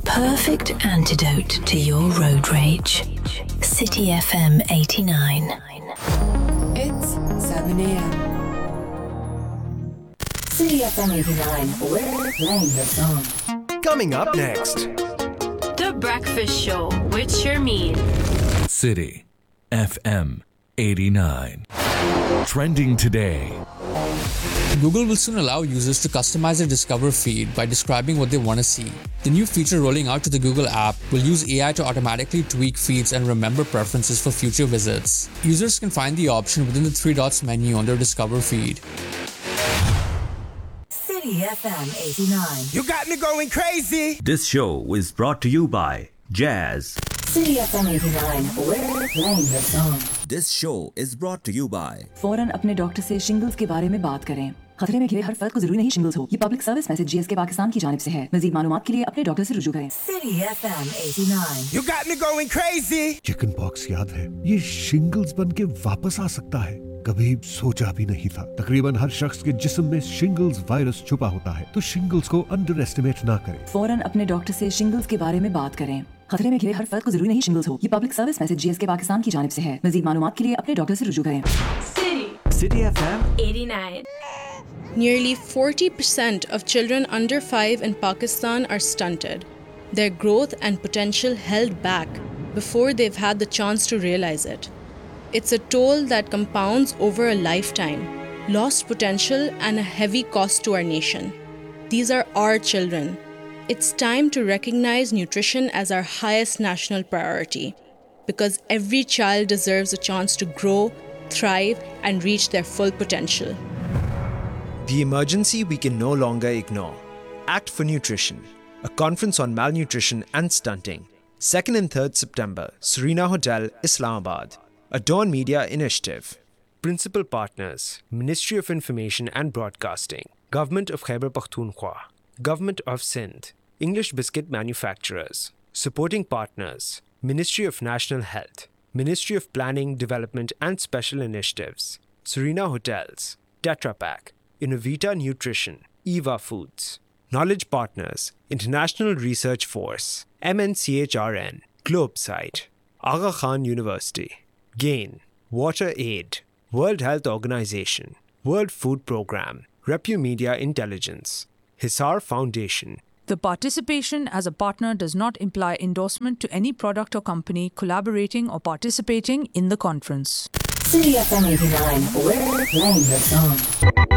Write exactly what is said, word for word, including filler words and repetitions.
perfect antidote to your road rage. City F M eighty-nine. It's seven a.m. City F M eighty-nine, we're playing the song. Coming up next. The Breakfast Show with Sharmeen. City F M eighty-nine. Trending today. Google will soon allow users to customize their Discover feed by describing what they want to see. The new feature rolling out to the Google app will use A I to automatically tweak feeds and remember preferences for future visits. Users can find the option within the three dots menu on their Discover feed. City F M eighty-nine. You got me going crazy. This show is brought to you by Jazz. City F M eighty-nine, we're playing the song. This show is brought to you by फौरन अपने doctor से shingles के बारे में बात करें। खतरे में घिरे हर फर्द को जरूरी नहीं शिंगल्स हो। ये public service message GSK Pakistan की जानिब से है। मज़ीद मालूमात के लिए अपने डॉक्टर से रुजू करें। City F M eighty-nine. You got me going crazy. Chicken pox याद है, ये शिंगल्स बन के वापस आ सकता है। कभी सोचा भी नहीं था। तकरीबन हर शख्स के जिस्म में शिंगल्स वायरस छुपा होता है, तो शिंगल्स को अंडर एस्टिमेट ना करें। फौरन अपने डॉक्टर से शिंगल्स के बारे में बात करें। खतरे में घिरे हर फर्द को जरूरी नहीं शिंगल्स हो। ये public service message GSK Pakistan की जानिब से है। मज़ीद मालूमात के लिए अपने डॉक्टर से रुजू करें। City. City F M eighty-nine. Nearly forty percent of children under five in Pakistan are stunted, their growth and potential held back before they've had the chance to realize it. It's a toll that compounds over a lifetime, lost potential and a heavy cost to our nation. These are our children. It's time to recognize nutrition as our highest national priority, because every child deserves a chance to grow, thrive, and reach their full potential. The emergency we can no longer ignore. Act for Nutrition, a conference on malnutrition and stunting. second and third September, Serena Hotel, Islamabad. A Dawn Media initiative. Principal partners, Ministry of Information and Broadcasting, Government of Khyber Pakhtunkhwa, Government of Sindh, English Biscuit Manufacturers. Supporting partners, Ministry of National Health, Ministry of Planning, Development and Special Initiatives, Serena Hotels, Tetra Pak, Innovita Nutrition, Eva Foods. Knowledge partners, International Research Force, M N C H R N, Globesite, Aga Khan University, GAIN, Water Aid, World Health Organization, World Food Programme, Repu Media Intelligence, Hisar Foundation. The participation as a partner does not imply endorsement to any product or company collaborating or participating in the conference. City F M eighty-nine, we're playing the song.